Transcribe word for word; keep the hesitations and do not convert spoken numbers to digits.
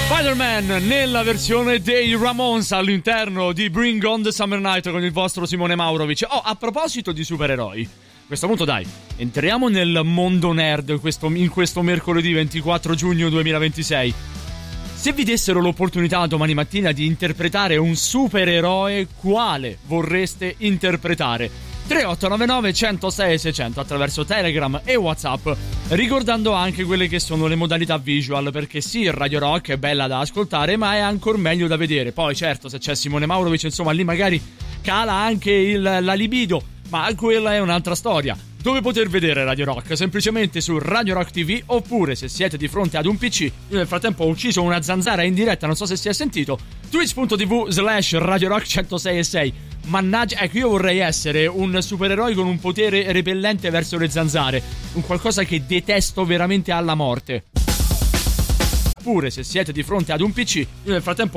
Spider-Man nella versione dei Ramones all'interno di Bring on the Summer Night con il vostro Simone Maurovic. Oh, a proposito di supereroi, a questo punto dai, entriamo nel mondo nerd questo, in questo mercoledì ventiquattro giugno duemilaventisei. Se vi dessero l'opportunità domani mattina di interpretare un supereroe, quale vorreste interpretare? tre otto nove nove uno zero sei sei zero zero attraverso Telegram e WhatsApp, ricordando anche quelle che sono le modalità visual, perché sì, Radio Rock è bella da ascoltare, ma è ancora meglio da vedere. Poi certo, se c'è Simone Maurovic, insomma, lì magari cala anche il, la libido, ma quella è un'altra storia. Dove poter vedere Radio Rock? Semplicemente su Radio Rock T V, oppure se siete di fronte ad un P C, io nel frattempo ho ucciso una zanzara in diretta, non so se si è sentito, twitch.tv slash Radio Rock centosei e sei. Mannaggia, ecco, io vorrei essere un supereroe con un potere repellente verso le zanzare, un qualcosa che detesto veramente alla morte. Oppure se siete di fronte ad un P C, io nel frattempo